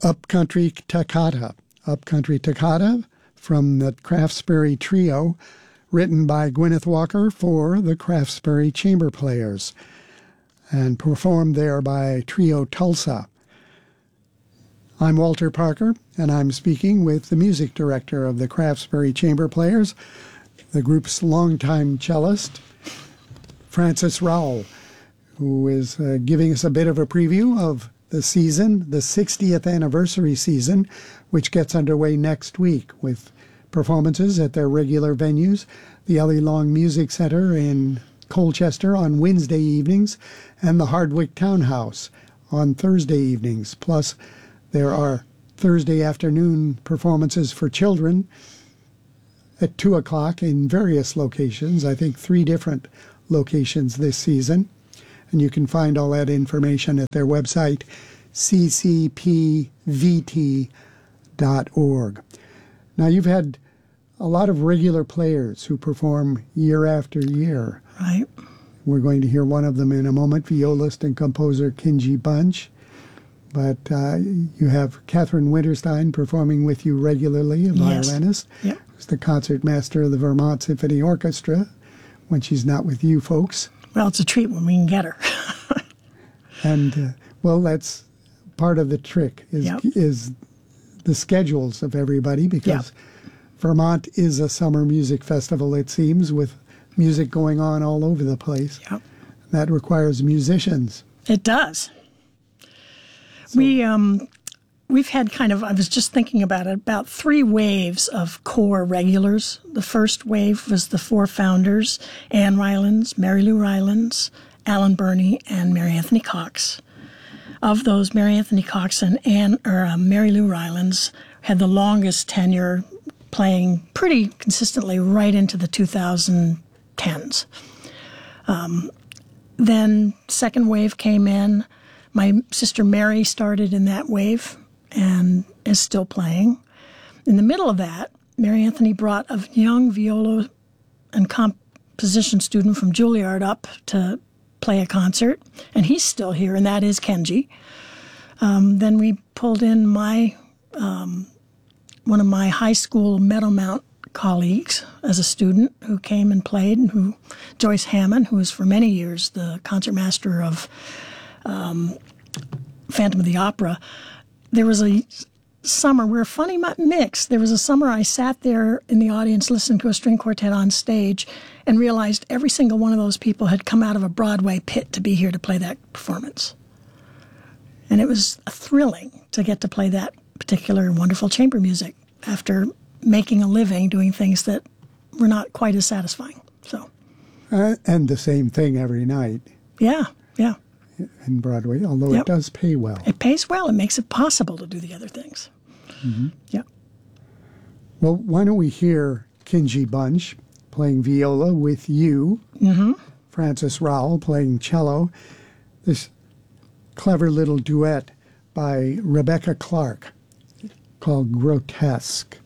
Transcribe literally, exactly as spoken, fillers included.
Upcountry Toccata. Upcountry Toccata from the Craftsbury Trio, written by Gwyneth Walker for the Craftsbury Chamber Players, and performed there by Trio Tulsa. I'm Walter Parker, and I'm speaking with the music director of the Craftsbury Chamber Players, the group's longtime cellist, Francis Rowell, who is uh, giving us a bit of a preview of the season, the sixtieth anniversary season, which gets underway next week with performances at their regular venues, the Ellie Long Music Center in Colchester on Wednesday evenings, and the Hardwick Townhouse on Thursday evenings. Plus, there are Thursday afternoon performances for children at two o'clock in various locations, I think three different locations this season. And you can find all that information at their website, c c p v t dot org. Now, you've had a lot of regular players who perform year after year. Right. We're going to hear one of them in a moment, violist and composer Kinji Bunch. But uh, you have Catherine Winterstein performing with you regularly, a Yes. violinist, Yep. who's the concertmaster of the Vermont Symphony Orchestra when she's not with you folks. Well, it's a treat when we can get her. And, uh, well, that's part of the trick, is, Yep. is the schedules of everybody, because Yep. Vermont is a summer music festival, it seems, with music going on all over the place. Yep. That requires musicians. It does. We, um, we've had kind of, I was just thinking about it, about three waves of core regulars. The first wave was the four founders, Anne Rylands, Mary Lou Rylands, Alan Burney, and Mary Anthony Cox. Of those, Mary Anthony Cox and Anne, or uh, Mary Lou Rylands had the longest tenure, playing pretty consistently right into the two thousand tens. Um, then second wave came in. My sister Mary started in that wave and is still playing. In the middle of that, Mary Anthony brought a young viola and composition student from Juilliard up to play a concert, and he's still here, and that is Kenji. Um, then we pulled in my um, one of my high school Meadowmount colleagues as a student who came and played, and who Joyce Hammond, who was for many years the concertmaster of um, Phantom of the Opera. There was a summer, we're a funny mix. There was a summer I sat there in the audience listening to a string quartet on stage and realized every single one of those people had come out of a Broadway pit to be here to play that performance. And it was thrilling to get to play that particular wonderful chamber music after making a living doing things that were not quite as satisfying. So, Uh, and the same thing every night yeah, yeah. in Broadway, although Yep. it does pay well. It pays well. It makes it possible to do the other things. Mm-hmm. Yeah. Well, why don't we hear Kinji Bunch playing viola with you, Mm-hmm. Francis Rowell playing cello, this clever little duet by Rebecca Clark called Grotesque.